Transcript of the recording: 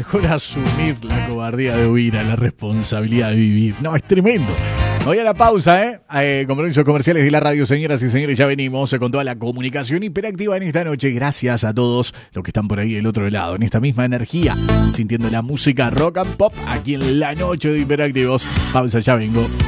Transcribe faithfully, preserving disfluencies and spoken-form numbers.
mejor asumir la cobardía de huir a la responsabilidad de vivir. No, es tremendo. Voy a la pausa, ¿eh? eh compromisos comerciales de la radio, señoras y señores. Ya venimos con toda la comunicación hiperactiva en esta noche. Gracias a todos los que están por ahí del otro lado, en esta misma energía, sintiendo la música rock and pop aquí en la noche de Hiperactivos. Pausa, ya vengo.